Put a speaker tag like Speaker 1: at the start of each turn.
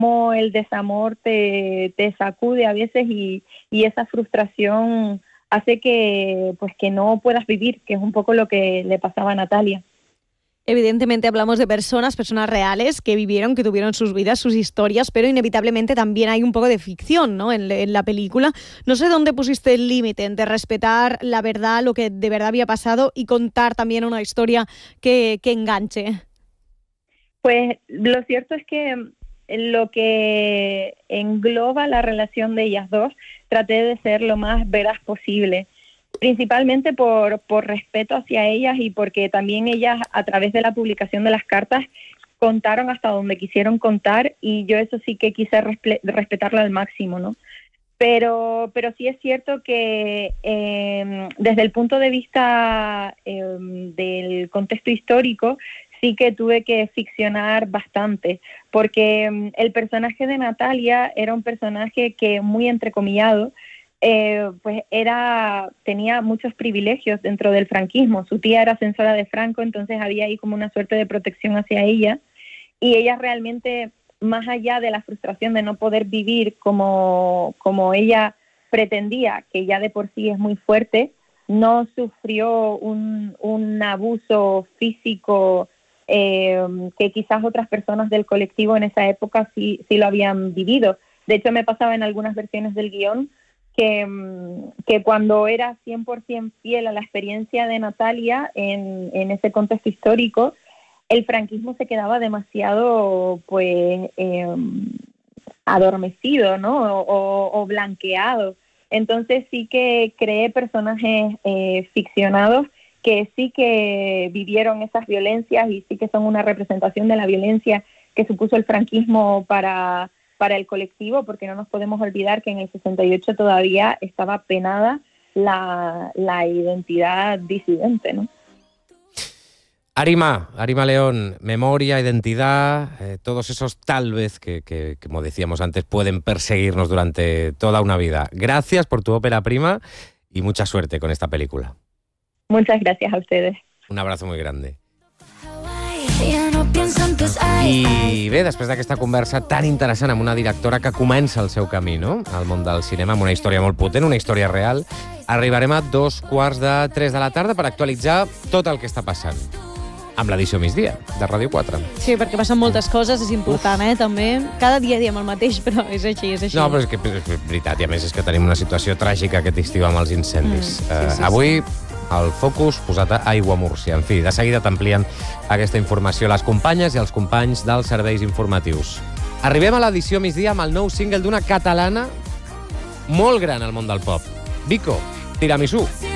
Speaker 1: cómo el desamor te sacude a veces y esa frustración hace que no puedas vivir, que es un poco lo que le pasaba a Natalia.
Speaker 2: Evidentemente hablamos de personas reales que vivieron, que tuvieron sus vidas, sus historias, pero inevitablemente también hay un poco de ficción, ¿no?, en la película. No sé dónde pusiste el límite entre respetar la verdad, lo que de verdad había pasado, y contar también una historia que enganche.
Speaker 1: Pues lo cierto es que lo que engloba la relación de ellas dos, traté de ser lo más veraz posible. Principalmente por respeto hacia ellas y porque también ellas, a través de la publicación de las cartas, contaron hasta donde quisieron contar, y yo eso sí que quise respetarlo al máximo, ¿no? Pero sí es cierto que desde el punto de vista del contexto histórico, sí que tuve que ficcionar bastante, porque el personaje de Natalia era un personaje que, muy entrecomillado, pues tenía muchos privilegios dentro del franquismo. Su tía era censora de Franco, entonces había ahí como una suerte de protección hacia ella, y ella realmente, más allá de la frustración de no poder vivir como ella pretendía, que ya de por sí es muy fuerte, no sufrió un abuso físico que quizás otras personas del colectivo en esa época sí lo habían vivido. De hecho, me pasaba en algunas versiones del guión que cuando era 100% fiel a la experiencia de Natalia en ese contexto histórico, el franquismo se quedaba demasiado adormecido, ¿no? O blanqueado. Entonces sí que creé personajes ficcionados que sí que vivieron esas violencias y sí que son una representación de la violencia que supuso el franquismo para el colectivo, porque no nos podemos olvidar que en el 68 todavía estaba penada la identidad disidente, ¿no?
Speaker 3: Arima León, memoria, identidad, todos esos tal vez que, como decíamos antes, pueden perseguirnos durante toda una vida. Gracias por tu ópera prima y mucha suerte con esta película.
Speaker 1: Muchas gracias a ustedes.
Speaker 3: Un abrazo muy grande. I bé, després d'aquesta conversa tan interessant amb una directora que comença el seu camí, no?, al món del cinema, amb una història molt potent, una història real, arribarem a 2:45 de la tarda per actualitzar tot el que està passant amb l'edició Migdia de Ràdio 4.
Speaker 2: Sí, perquè passen moltes coses, és important, també. Cada dia diem el mateix, però és així, és així.
Speaker 3: No, però és que és veritat, i a més és que tenim una situació tràgica aquest estiu amb els incendis. Sí. Avui el focus posat a Aiguamúrcia. En fi, de seguida t'amplien aquesta informació les companyes i els companys dels serveis informatius. Arribem a l'edició Migdia amb el nou single d'una catalana molt gran al món del pop. Vico, Tiramisú.